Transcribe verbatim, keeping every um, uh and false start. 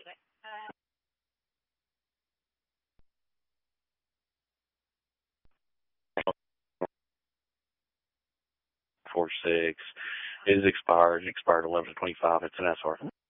Four six is expired. Expired eleven twenty five. It's an S R.